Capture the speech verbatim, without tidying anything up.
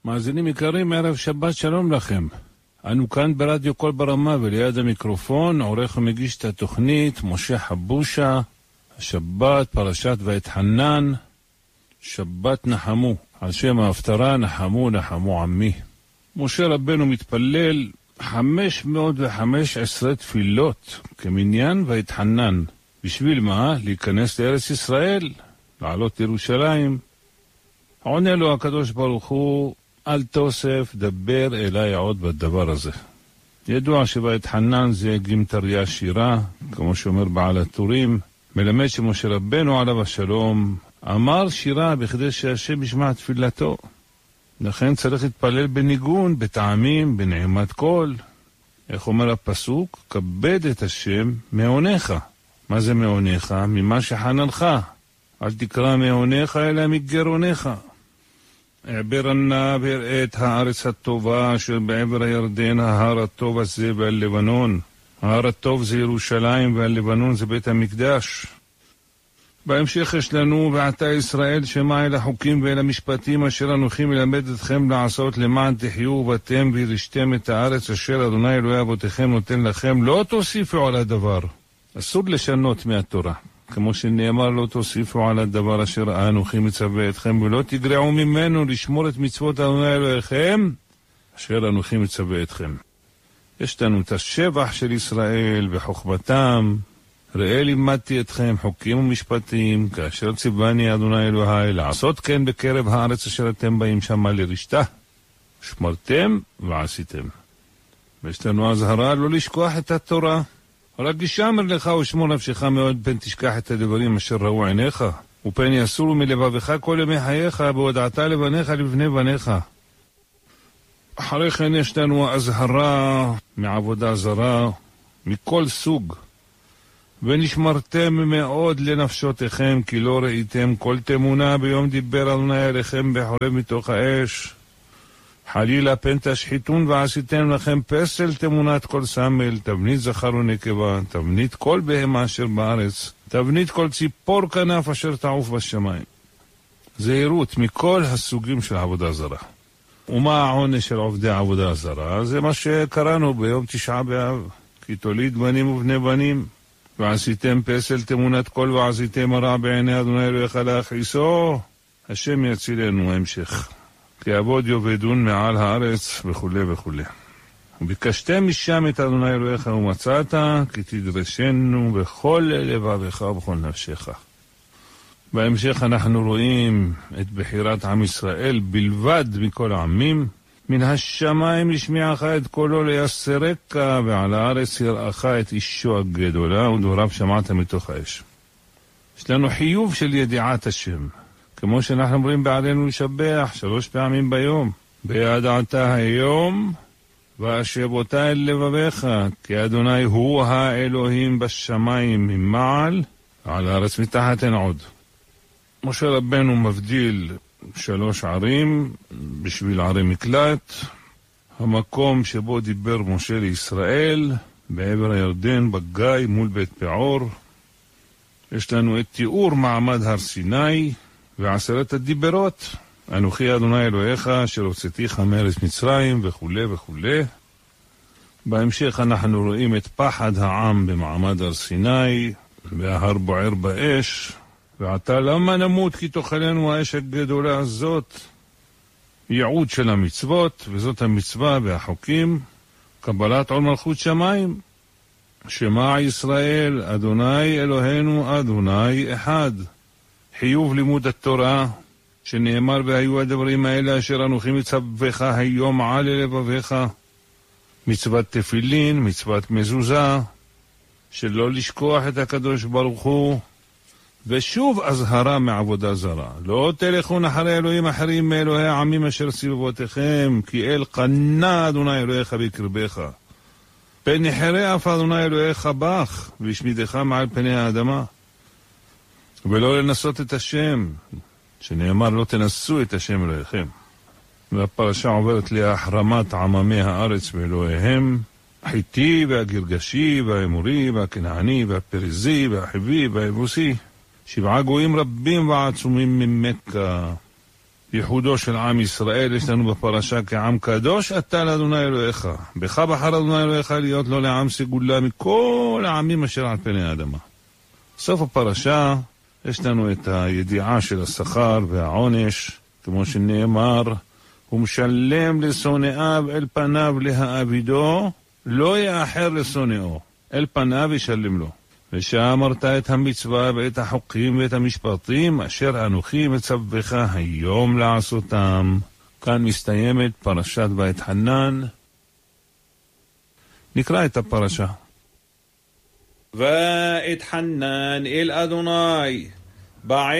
מאזינים יקרים, ערב שבת שלום לכם. אנו כאן ברדיו קול ברמה וליד המיקרופון עורך ומגיש את התוכנית משה חבושה. השבת פרשת ואתחנן, שבת נחמו, על שם ההפטרה נחמו נחמו עמי. משה רבנו מתפלל חמש מאות וחמש עשרה תפילות כמניין ואתחנן. בשביל מה? להיכנס לארץ ישראל, לעלות לירושלים. עונה לו הקדוש ברוך הוא, אל תוסף, דבר אליי עוד בדבר הזה. ידוע שבאתחנן זה גימטריה שירה, כמו שאומר בעל הטורים, מלמד שמשה רבנו עליו השלום אמר שירה בכדי שהשם ישמע תפילתו. לכן צריך להתפלל בניגון, בטעמים, בנעימת קול. איך אומר הפסוק? כבד את השם מעונך. מה זה מעונך? ממה שחננך. אל תקרא מעונך אלא מגרונך. העבר נא והראה את הארץ הטובה אשר בעבר הירדן, ההר הטוב הזה והלבנון. ההר הטוב זה ירושלים והלבנון זה בית המקדש. בהמשך יש לנו, ועתה ישראל שמע אל החוקים ואל המשפטים אשר אנוכי מלמד אתכם לעשות למען תחיו ובאתם וירשתם את הארץ אשר אדוני אלוהי אבותיכם נותן לכם. לא תוסיפו על הדבר. אסור לשנות מהתורה. כמו שנאמר, לא תוסיפו על הדבר אשר אנוכי מצווה אתכם, ולא תגרעו ממנו לשמור את מצוות אדוני אלוהיכם אשר אנוכי מצווה אתכם. יש לנו את השבח של ישראל וחוכמתם. ראה לימדתי אתכם חוקים ומשפטים, כאשר ציווני אדוני אלוהי לעשות כן בקרב הארץ אשר אתם באים שמה לרשתה. שמרתם ועשיתם. ויש לנו הזהרה לא לשכוח את התורה. רק ישמר לך ושמור נפשך מאוד, פן תשכח את הדברים אשר ראו עיניך, ופן יסורו מלבבך כל ימי חייך, בהודעת לבניך לבני בניך. אחרי כן יש לנו הזהרה מעבודה זרה, מכל סוג. ונשמרתם מאוד לנפשותיכם, כי לא ראיתם כל תמונה ביום דיבר אדוני אליכם בחורב מתוך האש. חלילה פן תשחיתון ועשיתם לכם פסל תמונת כל סמל, תבנית זכר ונקבה, תבנית כל בהמה אשר בארץ, תבנית כל ציפור כנף אשר תעוף בשמיים. זהירות מכל הסוגים של עבודה זרה. ומה העונש של עובדי עבודה זרה? זה מה שקראנו ביום תשעה באב, כי תוליד בנים ובני בנים, ועשיתם פסל תמונת כל ועשיתם הרע בעיני אדוני אלוהיך להכעיסו. השם יצילנו. המשך. כי עבוד יובדון מעל הארץ וכו' וכו'. וביקשתם משם את אדוני אלוהיך ומצאת, כי תדרשנו בכל לבבך ובכל נפשך. בהמשך אנחנו רואים את בחירת עם ישראל בלבד מכל העמים. מן השמיים לשמיעך את קולו ליסרק, ועל הארץ יראך את אישו הגדולה, ודבריו שמעת מתוך האש. יש לנו חיוב של ידיעת השם. כמו שאנחנו אומרים בעלינו לשבח שלוש פעמים ביום. בידעת היום והשב אותה אל לבביך, כי אדוני הוא האלוהים בשמיים ממעל, על הארץ מתחת אין עוד. משה רבנו מבדיל שלוש ערים בשביל ערי מקלט. המקום שבו דיבר משה לישראל, בעבר הירדן בגיא מול בית פעור. יש לנו את תיאור מעמד הר סיני, ועשרת הדיברות, אנוכי אדוני אלוהיך אשר הוצאתיך מארץ מצרים וכו' וכו'. בהמשך אנחנו רואים את פחד העם במעמד הר סיני, וההר בוער באש. ועתה למה נמות כי תאכלנו האש הגדולה הזאת? ייעוד של המצוות, וזאת המצווה והחוקים, קבלת עול מלכות שמיים. שמע ישראל אדוני אלוהינו אדוני אחד. חיוב לימוד התורה, שנאמר והיו הדברים האלה אשר אנוכי מצווך היום על לבביך. מצוות תפילין, מצוות מזוזה, שלא לשכוח את הקדוש ברוך הוא. ושוב הזהרה מעבודה זרה. לא תלכון אחרי אלוהים אחרים מאלוהי העמים אשר סביבותיכם, כי אל קנה אדוני אלוהיך בקרבך. פן יחרה אף אדוני אלוהיך בך, וישמידך מעל פני האדמה. ולא לנסות את השם, שנאמר לא תנסו את השם אלוהיכם. והפרשה עוברת להחרמת עממי הארץ ואלוהיהם, החיתי והגרגשי והאמורי והכנעני והפריזי והחיבי והיבוסי, שבעה גויים רבים ועצומים ממכה. ייחודו של עם ישראל. יש לנו בפרשה כעם קדוש אתה לאדוני אלוהיך, בך בחר אדוני אלוהיך להיות לו לעם סגולה מכל העמים אשר על פני האדמה. סוף הפרשה יש לנו את הידיעה של השכר והעונש, כמו שנאמר, הוא משלם לשונאיו אל פניו להעבידו, לא יאחר לשונאו, אל פניו ישלם לו. ושאמרת את המצווה ואת החוקים ואת המשפטים אשר אנוכי מצווך היום לעשותם. כאן מסתיימת פרשת ואתחנן. נקרא את הפרשה. ואתחנן אל אדוני בערב